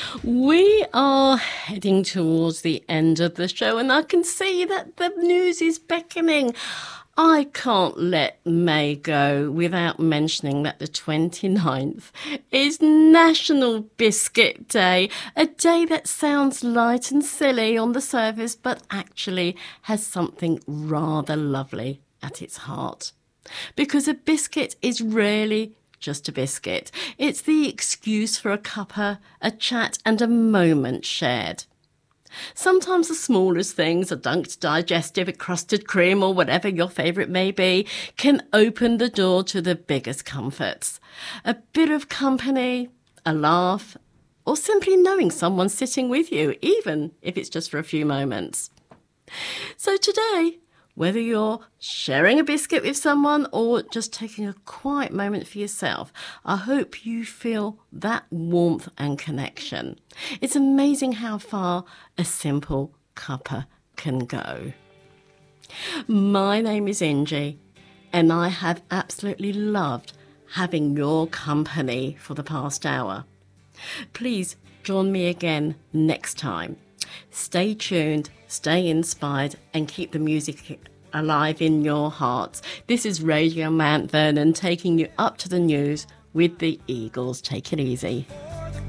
We are heading towards the end of the show, and I can see that the news is beckoning. I can't let May go without mentioning that the 29th is National Biscuit Day, a day that sounds light and silly on the surface, but actually has something rather lovely at its heart. Because a biscuit is really just a biscuit. It's the excuse for a cuppa, a chat and a moment shared. Sometimes the smallest things, a dunked digestive, a crusted cream or whatever your favourite may be, can open the door to the biggest comforts. A bit of company, a laugh, or simply knowing someone's sitting with you, even if it's just for a few moments. So today, whether you're sharing a biscuit with someone or just taking a quiet moment for yourself, I hope you feel that warmth and connection. It's amazing how far a simple cuppa can go. My name is Ingie, and I have absolutely loved having your company for the past hour. Please join me again next time. Stay tuned, stay inspired, and keep the music alive in your hearts. This is Radio Mount Vernon taking you up to the news with the Eagles. Take it easy.